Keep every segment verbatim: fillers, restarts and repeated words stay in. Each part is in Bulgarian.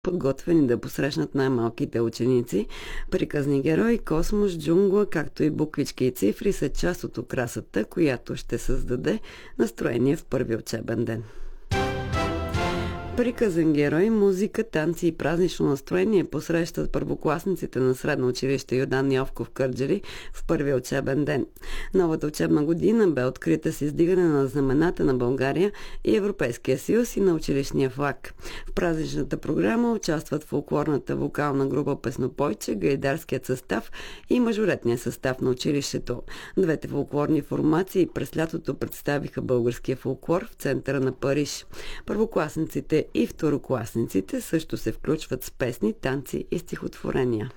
подготвени да посрещнат най-малките ученици. Приказни герои, космос, джунгла, както и буквички и цифри са част от украсата, която ще създаде настроение в първи учебен ден. Приказен герой, музика, танци и празнично настроение посрещат първокласниците на средно училище Йордан Йовков в Кърджали в първия учебен ден. Новата учебна година бе открита с издигане на знамената на България и Европейския съюз и на училищния флаг. В празничната програма участват фолклорната вокална група Песнопойче, гайдарският състав и мажоретния състав на училището. Двете фолклорни формации през лятото представиха българския фолклор в центъра на Париж. Първокласниците и второкласниците също се включват с песни, танци и стихотворения.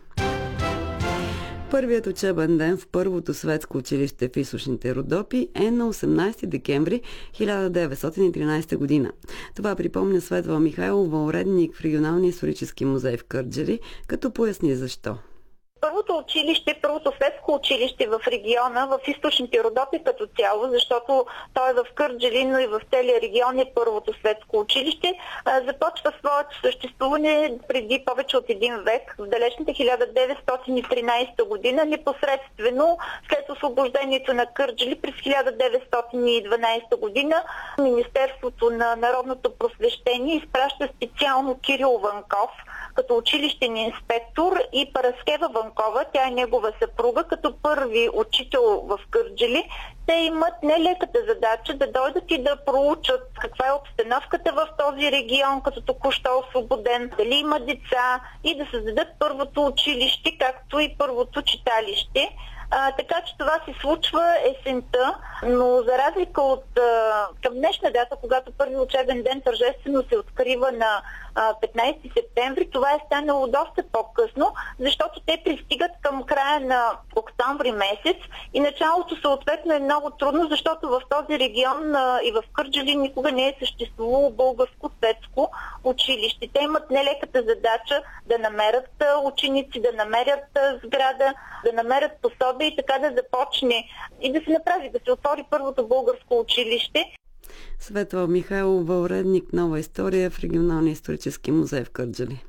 Първият учебен ден в първото светско училище в източните Родопи е на осемнадесети декември хиляда деветстотин и тринадесета година. Това припомня Светла Михайлова, уредник в Регионалния исторически музей в Кърджали, като поясни защо. Първото училище, първото светско училище в региона, в източните Родопи като цяло, защото той е в Кърджали, но и в целия регион е първото светско училище, започва своето съществуване преди повече от един век, в далечната хиляда деветстотин и тринадесета година, непосредствено след освобождението на Кърджали през хиляда деветстотин и дванадесета година. Министерството на народното просвещение изпраща специално Кирил Ванков като училищен инспектор и Параскева Ванкова, тя е негова съпруга, като първи учител в Кърджали. Те имат нелеката задача да дойдат и да проучат каква е обстановката в този регион, като току-що освободен, дали има деца и да създадат първото училище, както и първото читалище. А, така че това се случва есента, но за разлика от а, към днешна дата, когато първи учебен ден тържествено се открива на а, петнадесети септември, това е станало доста по-късно, защото те пристигат към края на октомври месец и началото съответно е много трудно, защото в този регион а, и в Кърджали никога не е съществувало българско светско училище. Те имат нелеката задача да намерят а, ученици, да намерят а, сграда, да намерят пособие и така да започне и да се направи, да се отвори първото българско училище. Светла Михайлова, уредник Нова история в Регионалния исторически музей в Кърджали.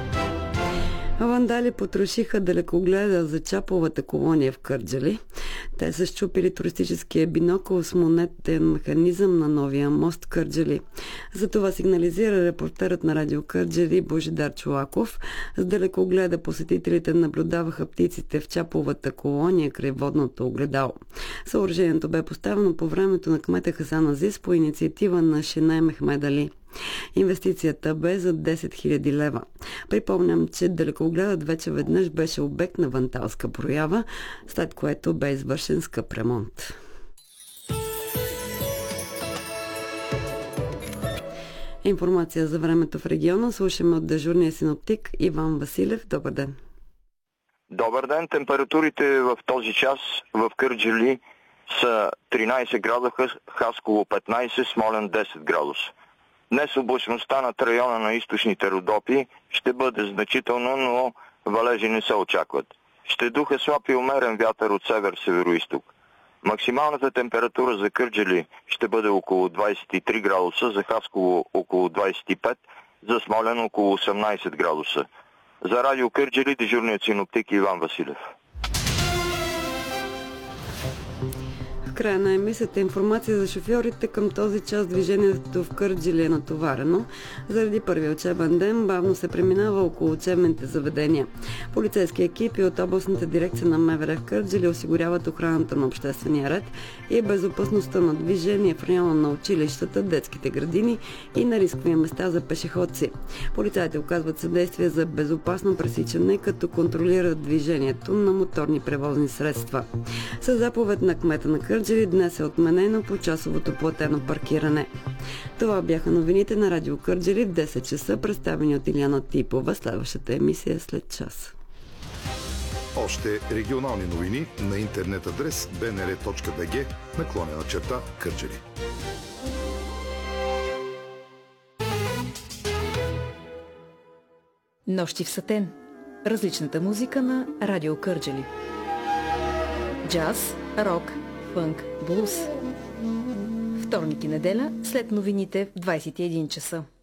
Вандали потрошиха далекогледа за чаповата колония в Кърджали. Те са счупили туристическия бинокъл с монетен механизъм на новия мост Кърджали. За това сигнализира репортерът на радио Кърджали Божидар Чолаков. С далекогледа посетителите наблюдаваха птиците в чаповата колония край водното огледало. Съоръжението бе поставено по времето на кмета Хасан Азис по инициатива на Шенай Мехмед Али. Инвестицията бе за десет хиляди лева. Припомням, че далекогледът вече веднъж беше обект на вандалска проява, след което бе извършен скъп ремонт. Информация за времето в региона слушаме от дежурния синоптик Иван Василев. Добър ден! Добър ден! Температурите в този час в Кърджали са тринадесет градуса, Хасково петнадесет, Смолян десет градуса. Днес облачността над района на източните Родопи ще бъде значително, но валежи не се очакват. Ще духа слаб и умерен вятър от север-североизток. Максималната температура за Кърджали ще бъде около двадесет и три градуса, за Хасково около двадесет и пет, за Смолян около осемнадесет градуса. За радио Кърджали дежурният синоптик Иван Василев. В края на емисията информация за шофьорите. Към този час движението в Кърджали е натоварено. Заради първия учебен ден бавно се преминава около учебните заведения. Полицейски екипи от областната дирекция на МВР в Кърджали осигуряват охраната на обществения ред и безопасността на движение в района на училищата, детските градини и на рискови места за пешеходци. Полицаите оказват съдействие за безопасно пресичане, като контролират движението на моторни превозни средства. Със заповед на кмета на Кърджали днес е отменено по часовото платено паркиране. Това бяха новините на радио Кърджали в десет часа, представени от Илияна Типова. Следващата емисия след час. Още регионални новини на интернет адрес би ен ер точка би джи наклонена черта Кърджали. Нощи в Сатен. Различната музика на радио Кърджали. Джаз, рок, фънк, блуз. Вторник и неделя след новините в двадесет и един часа.